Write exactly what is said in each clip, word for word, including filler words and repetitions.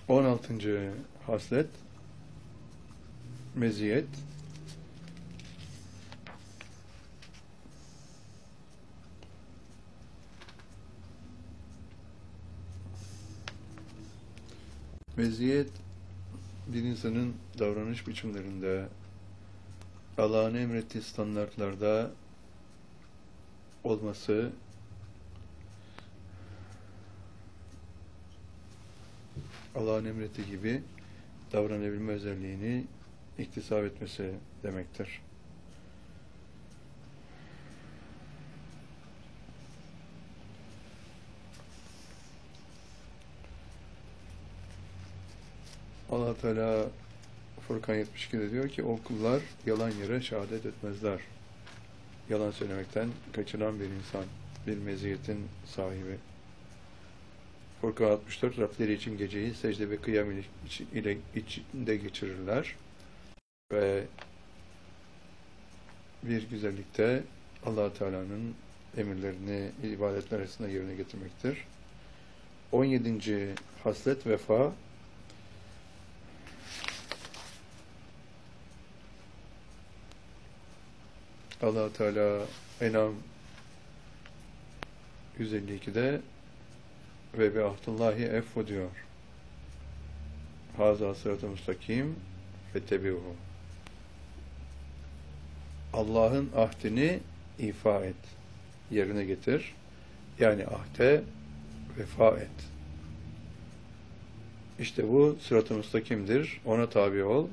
on altıncı haslet, meziyet. Meziyet, bir insanın davranış biçimlerinde, Allah'ın emrettiği standartlarda olması, Allah'ın emrettiği gibi davranabilme özelliğini iktisap etmesi demektir. Allah Teala Furkan yetmiş ikide diyor ki o kullar yalan yere şehadet etmezler. Yalan söylemekten kaçınan bir insan, bir meziyetin sahibi. Furkan altmış dört, Rableri için geceyi secde ve kıyam ile içinde geçirirler ve bir güzellikte Allah Teala'nın emirlerini ibadetler arasında yerine getirmektir. on yedinci haslet, vefa. Allah Teala En'am yüz elli ikide ve bi ahdullahi effu diyor. Haza sırat-ı müstakim fettebi'uhu. Allah'ın ahdini ifa et, yerine getir. Yani ahde vefa et. İşte bu sırat-ı müstakimdir. Ona tabi ol.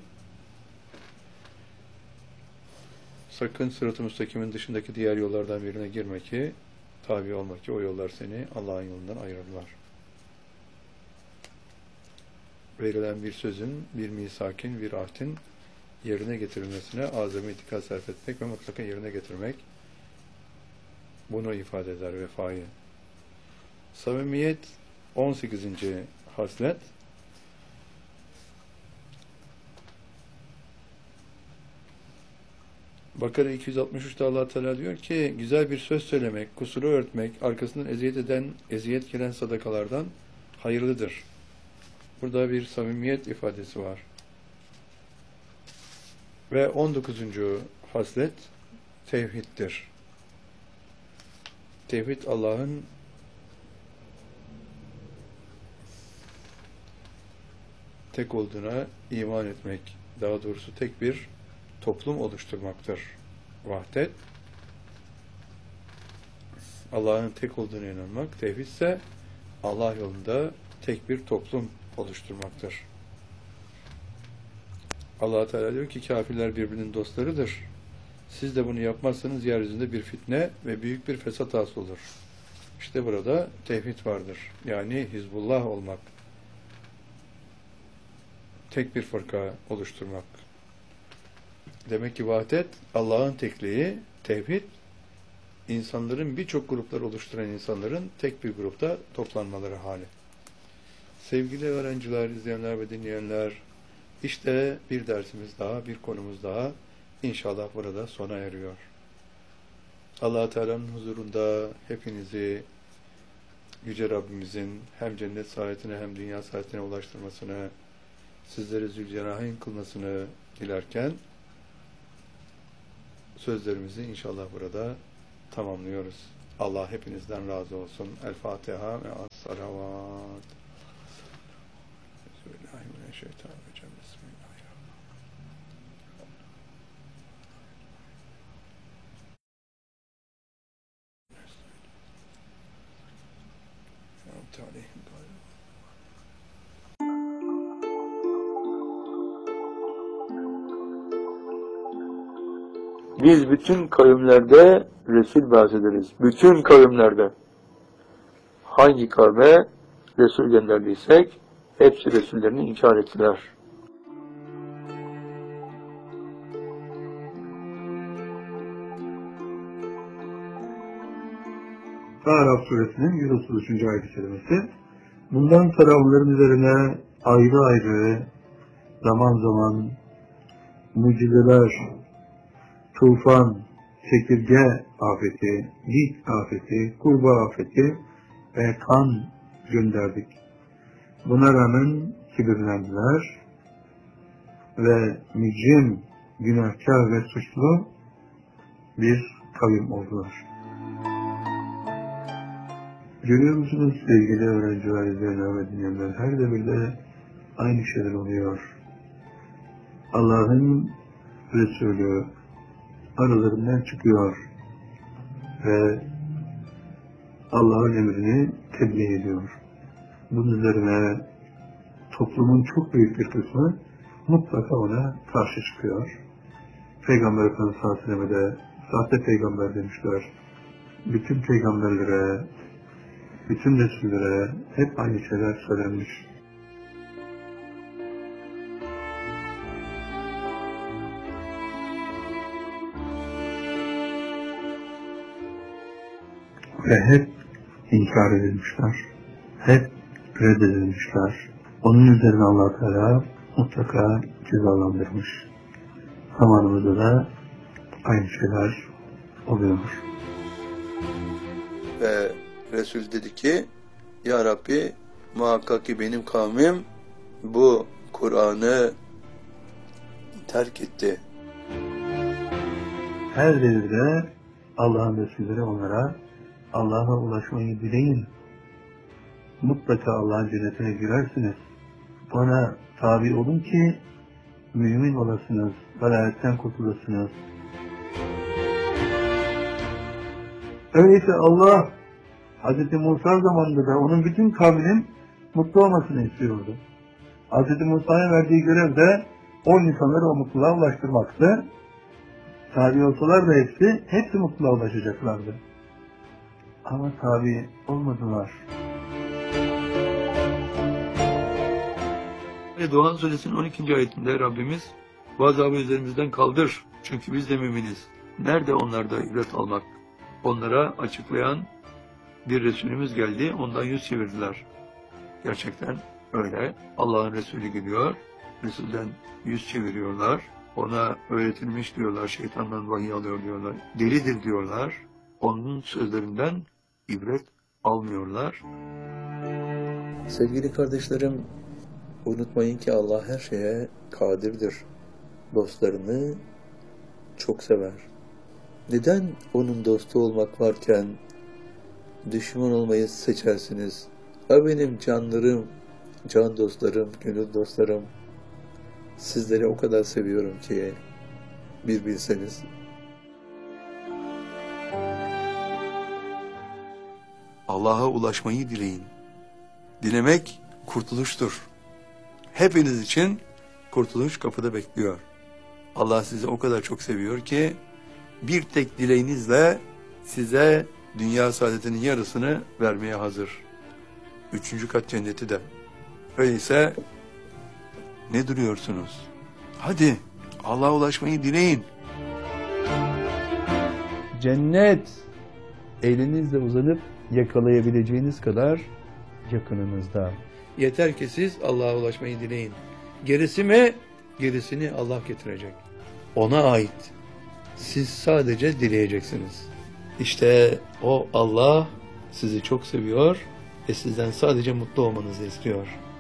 Sakın sırat-ı müstakimin dışındaki diğer yollardan birine girme ki, tabi olma ki o yollar seni Allah'ın yolundan ayırırlar. Verilen bir sözün, bir misakin, bir ahdin yerine getirilmesine azami dikkat sarf etmek ve mutlaka yerine getirmek bunu ifade eder vefayı. Samimiyet on sekizinci haslet. Bakara iki yüz altmış üçte Allah Teala diyor ki güzel bir söz söylemek, kusuru örtmek, arkasından eziyet eden, eziyet gelen sadakalardan hayırlıdır. Burada bir samimiyet ifadesi var. Ve on dokuzuncu haslet tevhiddir. Tevhid Allah'ın tek olduğuna iman etmek, daha doğrusu tek bir toplum oluşturmaktır. Vahdet, Allah'ın tek olduğuna inanmak, tevhid ise Allah yolunda tek bir toplum oluşturmaktır. Allah Teala diyor ki kafirler birbirinin dostlarıdır. Siz de bunu yapmazsanız yeryüzünde bir fitne ve büyük bir fesat hasıl olur. İşte burada tevhid vardır. Yani Hizbullah olmak. Tek bir fırka oluşturmak. Demek ki vahdet, Allah'ın tekliği, tevhid, insanların birçok gruplar oluşturan insanların tek bir grupta toplanmaları hali. Sevgili öğrenciler, izleyenler ve dinleyenler, işte bir dersimiz daha, bir konumuz daha inşallah burada sona eriyor. Allah Teala'nın huzurunda hepinizi Yüce Rabbimizin hem cennet saadetine hem dünya saadetine ulaştırmasını, sizleri zülcenahin kılmasını dilerken sözlerimizi inşallah burada tamamlıyoruz. Allah hepinizden razı olsun. El Fatiha ve as-salavat. Bismillahirrahmanirrahim. Biz bütün kavimlerde Resul bahsederiz. Bütün kavimlerde. Hangi kavme Resul gönderdiysek hepsi Resullerini inkar ettiler. Araf suresinin yüz otuz üçüncü ayet-i kerimesi. Bundan sonra onların üzerine ayrı ayrı zaman zaman mucizeler, tufan, çekirge afeti, dik afeti, kurbağa afeti ve kan gönderdik. Buna rağmen kibirlendiler ve mücrim, günahkar ve suçlu bir kavim oldular. Görüyor musunuz sevgili öğrenciler, izleyenler ve dinleyenler, her devirde aynı şeyler oluyor. Allah'ın Resulü aralarından çıkıyor ve Allah'ın emrini tebliğ ediyor. Bunun üzerine toplumun çok büyük bir kısmı mutlaka ona karşı çıkıyor. Peygamber Efendimiz sallallahu aleyhi ve sellem'e de sahte peygamber demişler. Bütün peygamberlere, bütün Resullere hep aynı şeyler söylenmiş. Ve hep inkar edilmişler. Hep reddedilmişler. Onun üzerine Allah Teala mutlaka cezalandırmış. Zamanımızda da aynı şeyler oluyor. Ve Resul dedi ki, Ya Rabbi, muhakkak ki benim kavmim bu Kur'an'ı terk etti. Her devirde Allah'ın Resulleri onlara Allah'a ulaşmayı dileyin. Mutlaka Allah'ın cennetine girersiniz. Bana tabi olun ki mümin olasınız, velayetten kurtulasınız. Öyleyse Allah Hz. Musa zamanında da onun bütün kavminin mutlu olmasını istiyordu. Hz. Musa'ya verdiği görev de o insanları o mutluluğa ulaştırmaktı. Tabi olsalar da hepsi, hepsi mutluluğa ulaşacaklardı. Ama tabi olmadılar. Doğan Suresinin on ikinci ayetinde Rabbimiz, bu azabı üzerimizden kaldır, çünkü biz de müminiz. Nerede onlarda ibret almak? Onlara açıklayan bir Resulümüz geldi, ondan yüz çevirdiler. Gerçekten öyle. Allah'ın Resulü geliyor, Resul'den yüz çeviriyorlar. Ona öğretilmiş diyorlar, şeytandan vahiy alıyor diyorlar. Delidir diyorlar. Onun sözlerinden ibret almıyorlar. Sevgili kardeşlerim, unutmayın ki Allah her şeye kadirdir. Dostlarını çok sever. Neden onun dostu olmak varken düşman olmayı seçersiniz? Ha benim canlarım, can dostlarım, gönül dostlarım, sizleri o kadar seviyorum ki bir bilseniz. Allah'a ulaşmayı dileyin. Dilemek kurtuluştur. Hepiniz için kurtuluş kapıda bekliyor. Allah sizi o kadar çok seviyor ki bir tek dileğinizle size dünya saadetinin yarısını vermeye hazır. Üçüncü kat cenneti de. Öyleyse ne duruyorsunuz? Hadi Allah'a ulaşmayı dileyin. Cennet elinizle uzanıp yakalayabileceğiniz kadar yakınınızda. Yeter ki siz Allah'a ulaşmayı dileyin. Gerisi mi? Gerisini Allah getirecek. Ona ait. Siz sadece dileyeceksiniz. İşte o Allah sizi çok seviyor ve sizden sadece mutlu olmanızı istiyor.